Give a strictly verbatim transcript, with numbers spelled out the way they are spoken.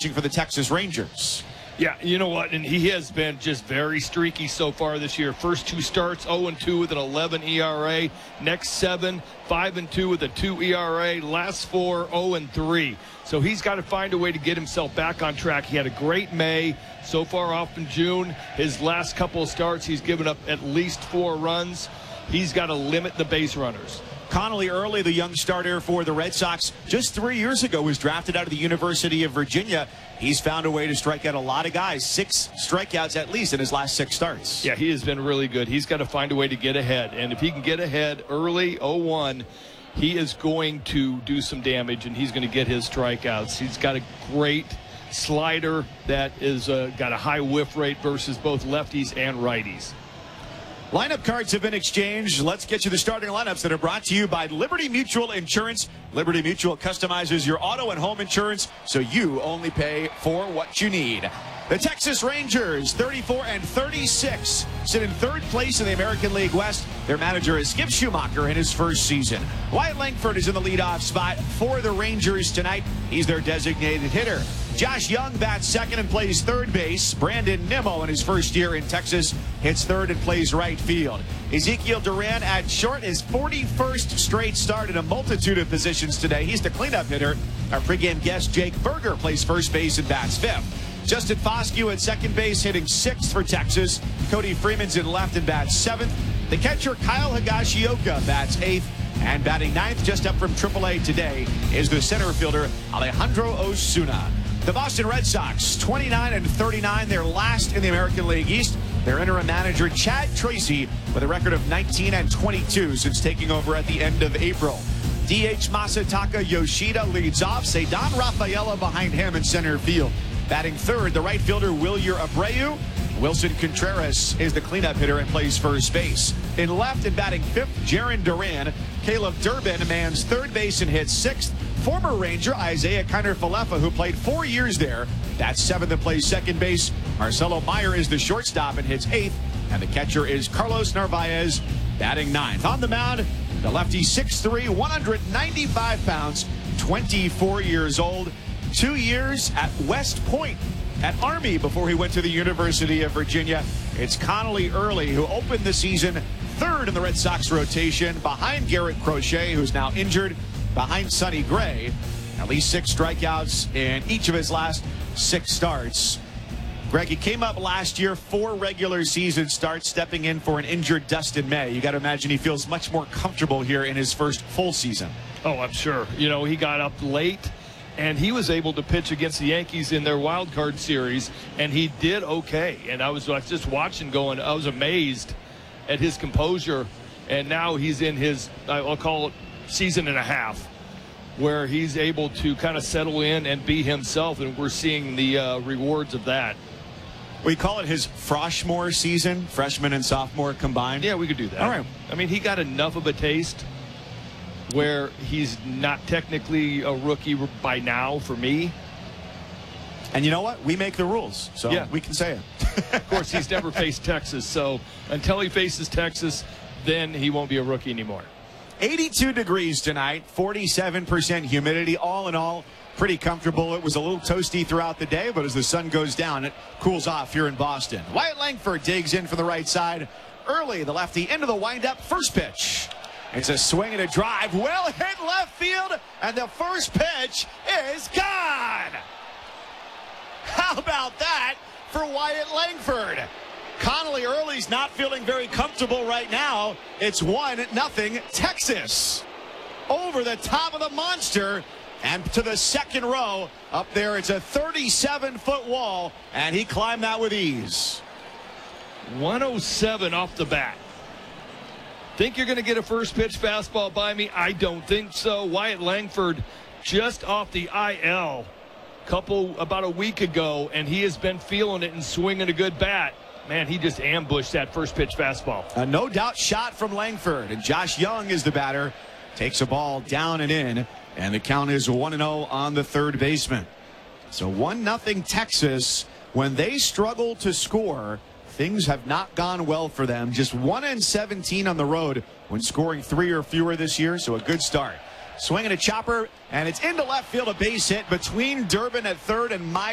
pitching for the Texas Rangers. Yeah, you know what? And he has been just very streaky so far this year. First two starts, oh and two with an eleven E R A. Next seven, five and two with a two E R A. Last four, oh and three. So he's got to find a way to get himself back on track. He had a great May. So far off in June, his last couple of starts, he's given up at least four runs. He's got to limit the base runners. Connolly Early, the young starter for the Red Sox, just three years ago was drafted out of the University of Virginia. He's found a way to strike out a lot of guys. Six strikeouts at least in his last six starts. Yeah, he has been really good. He's got to find a way to get ahead. And if he can get ahead early, oh one, he is going to do some damage, and he's going to get his strikeouts. He's got a great slider that is uh, got a high whiff rate versus both lefties and righties. Lineup cards have been exchanged. Let's get you the starting lineups that are brought to you by Liberty Mutual Insurance. Liberty Mutual customizes your auto and home insurance so you only pay for what you need. The Texas Rangers, thirty-four and thirty-six, sit in third place in the American League West. Their manager is Skip Schumacher in his first season. Wyatt Langford is in the leadoff spot for the Rangers tonight. He's their designated hitter. Josh Young bats second and plays third base. Brandon Nimmo in his first year in Texas hits third and plays right field. Ezekiel Duran at short, his forty-first straight start in a multitude of positions today. He's the cleanup hitter. Our pregame guest Jake Berger plays first base and bats fifth. Justin Foscue at second base hitting sixth for Texas. Cody Freeman's in left and bats seventh. The catcher Kyle Higashioka bats eighth. And batting ninth, just up from triple A today, is the center fielder Alejandro Osuna. The Boston Red Sox, twenty-nine and thirty-nine. They're last in the American League East. Their interim manager, Chad Tracy, with a record of nineteen and twenty-two since taking over at the end of April. D H Masataka Yoshida leads off. Ceddanne Rafaela behind him in center field. Batting third, the right fielder, Wilyer Abreu. Wilson Contreras is the cleanup hitter and plays first base. In left and batting fifth, Jarren Duran. Caleb Durbin mans third base and hits sixth. Former Ranger Isaiah Kiner-Falefa, who played four years there, that's seventh and plays second base. Marcelo Meyer is the shortstop and hits eighth. And the catcher is Carlos Narvaez, batting ninth. On the mound, the lefty, six three, one hundred ninety-five pounds, twenty-four years old. Two years at West Point at Army before he went to the University of Virginia. It's Connolly Early, who opened the season third in the Red Sox rotation behind Garrett Crochet, who's now injured, behind Sonny Gray. At least six strikeouts in each of his last six starts. Greg, he came up last year, four regular season starts, stepping in for an injured Dustin May. You got to imagine he feels much more comfortable here in his first full season. Oh, I'm sure. You know, he got up late, and he was able to pitch against the Yankees in their wild card series, and he did okay. And I was, I was just watching going, I was amazed at his composure. And now he's in his, I'll call it season and a half, where he's able to kind of settle in and be himself, and we're seeing the uh, rewards of that. We call it his Froshmore season, freshman and sophomore combined. Yeah, we could do that. All right. I mean, he got enough of a taste where he's not technically a rookie by now for me. And you know what? We make the rules, so yeah, we can say it. Of course, he's never faced Texas, so until he faces Texas, then he won't be a rookie anymore. eighty-two degrees tonight, forty-seven percent humidity. All in all, pretty comfortable. It was a little toasty throughout the day, but as the sun goes down, it cools off here in Boston. Wyatt Langford digs in from the right side. Early, the lefty into the windup. First pitch. It's a swing and a drive. Well hit left field, and the first pitch is gone. How about that for Wyatt Langford? Connolly Early's not feeling very comfortable right now. It's one nothing Texas. Over the top of the monster and to the second row. Up there, it's a thirty-seven foot wall, and he climbed that with ease. one oh seven off the bat. Think you're going to get a first pitch fastball by me? I don't think so. Wyatt Langford just off the I L couple about a week ago, and he has been feeling it and swinging a good bat. Man, he just ambushed that first pitch fastball. A no doubt shot from Langford, and Josh Young is the batter. Takes a ball down and in, and the count is one and oh on the third baseman. So one nothing Texas. When they struggle to score, things have not gone well for them. Just one and seventeen on the road when scoring three or fewer this year, so a good start. Swinging a chopper, and it's into left field, a base hit between Durbin at third and Meyer.